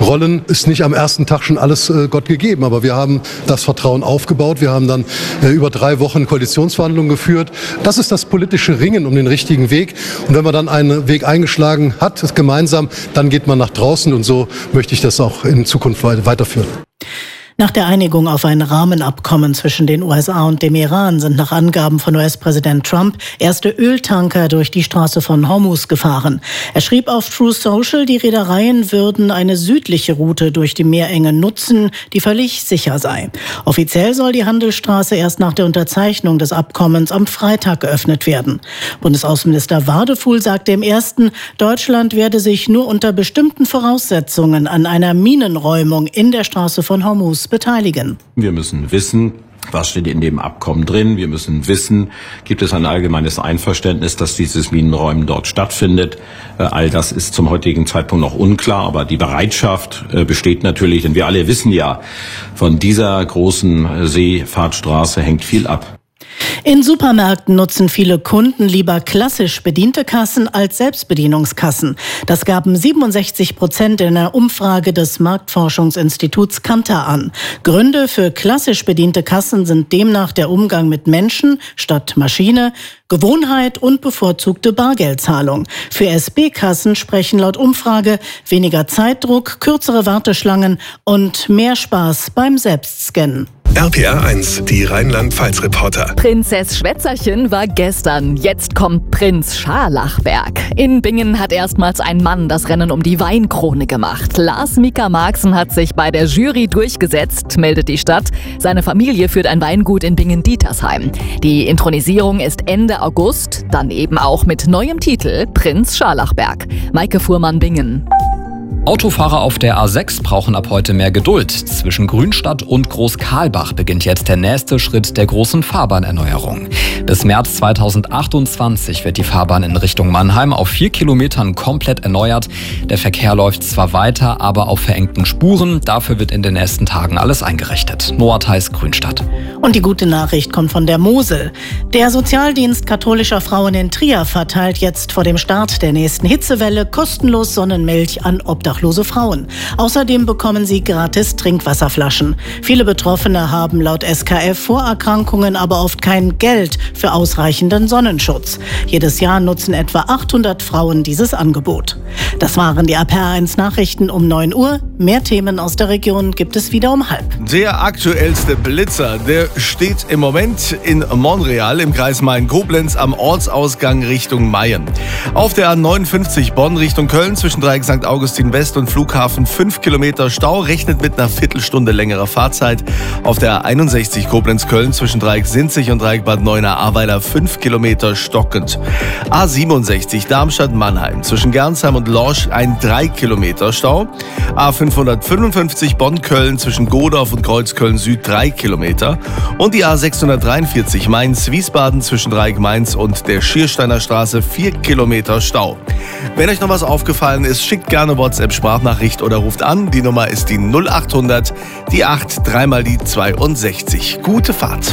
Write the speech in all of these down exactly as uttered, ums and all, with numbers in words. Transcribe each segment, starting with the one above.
Rollen ist nicht am ersten Tag schon alles äh, Gott gegeben. Aber wir haben das Vertrauen aufgebaut. Wir haben dann äh, über drei Wochen Koalitionsverhandlungen geführt. Das ist das politische Ringen um den richtigen Weg. Und wenn man dann einen Weg eingeschlagen hat, gemeinsam, dann geht man nach draußen. Und so möchte ich das auch in Zukunft weiterführen. Nach der Einigung auf ein Rahmenabkommen zwischen den U S A und dem Iran sind nach Angaben von U S-Präsident Trump erste Öltanker durch die Straße von Hormuz gefahren. Er schrieb auf Truth Social, die Reedereien würden eine südliche Route durch die Meerenge nutzen, die völlig sicher sei. Offiziell soll die Handelsstraße erst nach der Unterzeichnung des Abkommens am Freitag geöffnet werden. Bundesaußenminister Wadefuhl sagte im ersten, Deutschland werde sich nur unter bestimmten Voraussetzungen an einer Minenräumung in der Straße von Hormuz beteiligen. Wir müssen wissen, was steht in dem Abkommen drin. Wir müssen wissen, gibt es ein allgemeines Einverständnis, dass dieses Minenräumen dort stattfindet. All das ist zum heutigen Zeitpunkt noch unklar, aber die Bereitschaft besteht natürlich, denn wir alle wissen ja, von dieser großen Seefahrtstraße hängt viel ab. In Supermärkten nutzen viele Kunden lieber klassisch bediente Kassen als Selbstbedienungskassen. Das gaben siebenundsechzig Prozent in einer Umfrage des Marktforschungsinstituts Kantar an. Gründe für klassisch bediente Kassen sind demnach der Umgang mit Menschen statt Maschine, Gewohnheit und bevorzugte Bargeldzahlung. Für S B-Kassen sprechen laut Umfrage weniger Zeitdruck, kürzere Warteschlangen und mehr Spaß beim Selbstscannen. R P R eins, die Rheinland-Pfalz-Reporter. Prinzess Schwätzerchen war gestern, jetzt kommt Prinz Scharlachberg. In Bingen hat erstmals ein Mann das Rennen um die Weinkrone gemacht. Lars Mika Marxen hat sich bei der Jury durchgesetzt, meldet die Stadt. Seine Familie führt ein Weingut in Bingen-Dietersheim. Die Inthronisierung ist Ende August, dann eben auch mit neuem Titel Prinz Scharlachberg. Maike Fuhrmann, Bingen. Autofahrer auf der A sechs brauchen ab heute mehr Geduld. Zwischen Grünstadt und Großkarlbach beginnt jetzt der nächste Schritt der großen Fahrbahnerneuerung. Bis März zweitausendachtundzwanzig wird die Fahrbahn in Richtung Mannheim auf vier Kilometern komplett erneuert. Der Verkehr läuft zwar weiter, aber auf verengten Spuren. Dafür wird in den nächsten Tagen alles eingerichtet. Noah Theis, Grünstadt. Und die gute Nachricht kommt von der Mosel. Der Sozialdienst katholischer Frauen in Trier verteilt jetzt vor dem Start der nächsten Hitzewelle kostenlos Sonnenmilch an obdachlose Frauen. Außerdem bekommen sie gratis Trinkwasserflaschen. Viele Betroffene haben laut S K F Vorerkrankungen, aber oft kein Geld für ausreichenden Sonnenschutz. Jedes Jahr nutzen etwa achthundert Frauen dieses Angebot. Das waren die R P R eins Nachrichten um neun Uhr. Mehr Themen aus der Region gibt es wieder um halb. Der aktuellste Blitzer, der steht im Moment in Monreal im Kreis Main-Koblenz am Ortsausgang Richtung Mayen. Auf der A neunundfünfzig Bonn Richtung Köln zwischen Dreieck Sankt Augustin West und Flughafen fünf Kilometer Stau, rechnet mit einer Viertelstunde längerer Fahrzeit. Auf der A einundsechzig Koblenz-Köln zwischen Dreieck Sinzig und Dreieck Bad Neuenahr-Ahrweiler fünf Kilometer stockend. A siebenundsechzig Darmstadt-Mannheim zwischen Gernsheim und Lorsch ein drei Kilometer Stau. A fünfhundertfünfundfünfzig Bonn-Köln zwischen Godorf und Kreuzköln-Süd drei Kilometer. Und die A sechshundertdreiundvierzig Mainz-Wiesbaden zwischen Dreieck Mainz und der Schiersteiner Straße vier Kilometer Stau. Wenn euch noch was aufgefallen ist, schickt gerne WhatsApp-Sprachnachricht oder ruft an. Die Nummer ist die null achthundert, die acht, dreimal die zweiundsechzig. Gute Fahrt.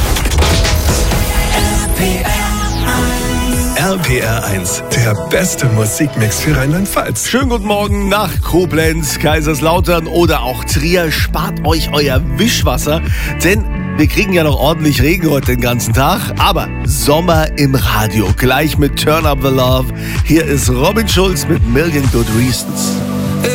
R P R eins, der beste Musikmix für Rheinland-Pfalz. Schönen guten Morgen nach Koblenz, Kaiserslautern oder auch Trier. Spart euch euer Wischwasser, denn wir kriegen ja noch ordentlich Regen heute den ganzen Tag. Aber Sommer im Radio, gleich mit Turn Up the Love. Hier ist Robin Schulz mit Million Good Reasons.